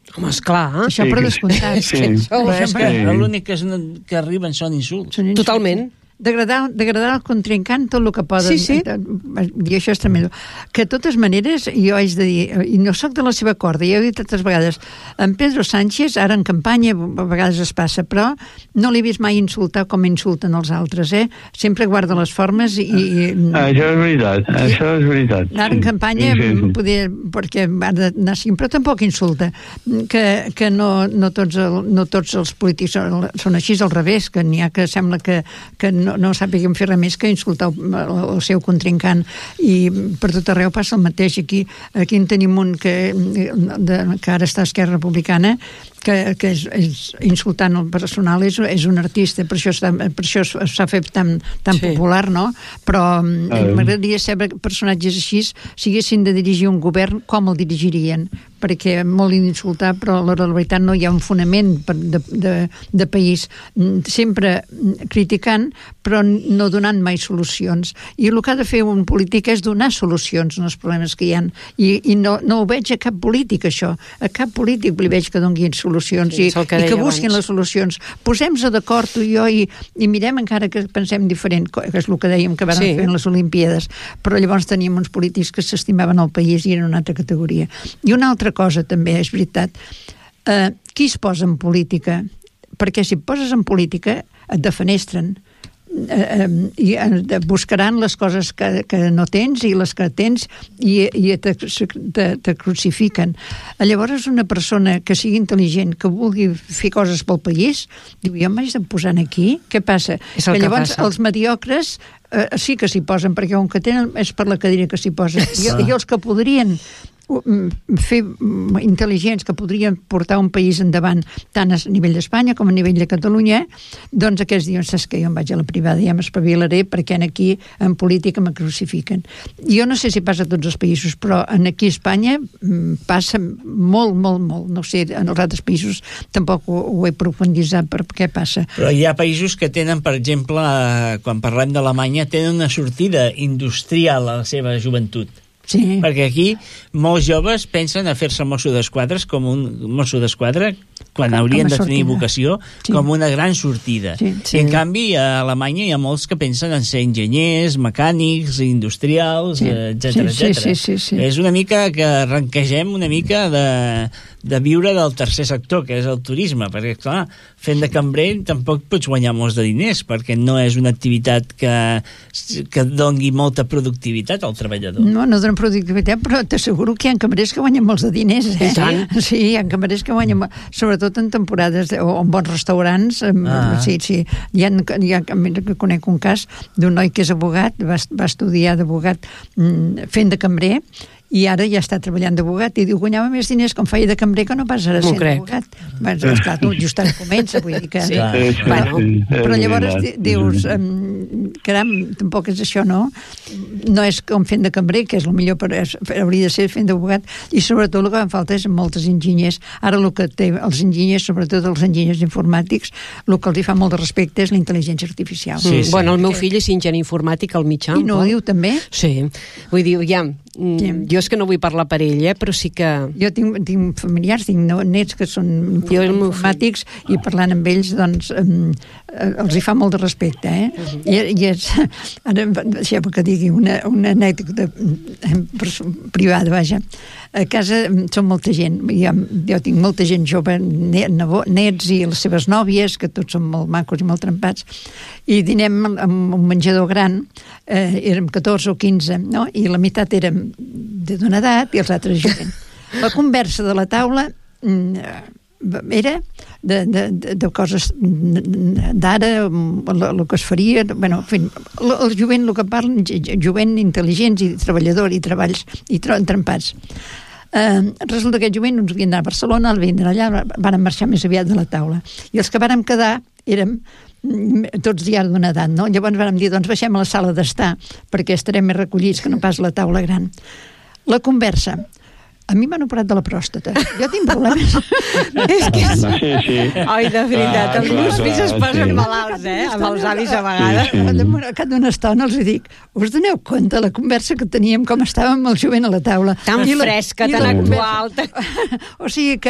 Home, esclar. Això per descomptat. L'únic que arriben són insults. Totalment. Degradar el contrincant tot el que poden. Sí. I això és tremendo. Que de totes maneres, jo haig de dir, i no sóc de la seva corda, ja ho he dit tantes vegades, en Pedro Sánchez, ara en campanya, a vegades es passa, però no l'he vist mai insultar com insulten els altres, Sempre guarda les formes i... Això és veritat. Ara en campanya, perquè ha d'anar sempre, però tampoc insulta. Que no tots els polítics són així, al revés, que n'hi ha que sembla que no sàpiguen fer res més que insultar el seu contrincant, i per tot arreu passa el mateix. Aquí en tenim un que ara està a Esquerra Republicana, que és insultant el personal, és un artista, per això s'ha fet tan popular, no? Però m'agradaria saber personatges així, si haguessin de dirigir un govern, com el dirigirien? Perquè molt insultar, però a l'hora de la veritat no hi ha un fonament de país, sempre criticant, però no donant mai solucions. I el que ha de fer un polític és donar solucions als problemes que hi ha. I no ho veig a cap polític, això. A cap polític li veig que doni solucions i que busquin les solucions. Posem-se d'acord tu i jo i mirem, encara que pensem diferent, que és el que dèiem que van fer en les Olimpíades. Però llavors teníem uns polítics que s'estimaven el país i eren una altra categoria. I una altra cosa també, és veritat, qui es posa en política? Perquè si et poses en política et defenestren, i buscaran les coses que no tens i les que tens i te crucifiquen. Llavors una persona que sigui intel·ligent, que vulgui fer coses pel país, diu, jo m'haig de posar aquí, què passa? Que llavors els mediocres sí que s'hi posen, perquè un que tenen és per la cadira que s'hi posen, i els que podrien fer intel·ligents, que podrien portar un país endavant tant a nivell d'Espanya com a nivell de Catalunya, doncs aquests diuen, saps que jo em vaig a la privada, ja m'espavilaré perquè aquí en política me crucifiquen. Jo no sé si passa a tots els països, però aquí a Espanya passa molt. No sé, en els altres països tampoc ho he profunditzat per què passa. Però hi ha països que tenen, per exemple, quan parlem d'Alemanya, tenen una sortida industrial a la seva joventut. Sí. Perquè aquí molts joves pensen a fer-se mosso d'esquadra com un mosso d'esquadra, quan haurien de tenir vocació, com una gran sortida. I en canvi a Alemanya hi ha molts que pensen en ser enginyers, mecànics, industrials, etc. És una mica que arrenquegem una mica de viure del tercer sector, que és el turisme, perquè clar, fent de cambrer tampoc pots guanyar molts de diners, perquè no és una activitat que doni molta productivitat al treballador. No dona productivitat, però t'asseguro que hi ha cambrers que guanyen molts de diners, Sí, hi ha cambrers que guanyen, sobretot en temporades o en bons restaurants. Sí. Hi ha, conec un cas d'un noi que és abogat, va estudiar d'abogat fent de cambrer, i ara ja està treballant d'abogat i diu, guanyava més diners com feia de cambrer que no pas ara sent abogat. Esclar, just ara comença, vull dir que... Però llavors dius, caram, tampoc és això, no? No és com fent de cambrer, que és el millor, hauria de ser fent d'abogat, i sobretot el que em falta és moltes enginyers. Ara el que té els enginyers, sobretot els enginyers informàtics, el que els hi fa molt de respecte és la intel·ligència artificial. Bueno, el meu fill és enginyer informàtic al Mitjà. I no ho diu també? Sí, vull dir, jo és que no vull parlar per ell, però sí que... Jo tinc familiars, tinc nets que són informàtics i parlant amb ells, doncs, els hi fa molt de respecte, I és... Ara, deixeu que digui una anècdota privada, vaja. A casa som molta gent, jo tinc molta gent jove, nets i les seves nòvies, que tots són molt macos i molt trempats, i dinem amb un menjador gran, érem 14 o 15, no? I la meitat érem d'una edat i els altres jovent. La conversa de la taula era de coses d'ara, el que es faria, el jovent, el que parlen, jovent intel·ligents i treballador i treballs i trempats. Resulta que aquest jovent uns havien d'anar a Barcelona, el havien d'anar allà, van marxar més aviat de la taula. I els que vàrem quedar érem tots ja d'una edat, no? Llavors vàrem dir, doncs baixem a la sala d'estar perquè estarem més recollits que no pas la taula gran. La conversa. A mi m'han operat de la pròstata. Jo tinc problemes. Ai, de veritat, els meus fills es posen malalts, amb els avis a vegades. Al cap d'una estona els dic, us doneu compte la conversa que teníem, com estàvem el jovent a la taula? Tan fresca, tan actual. O sigui que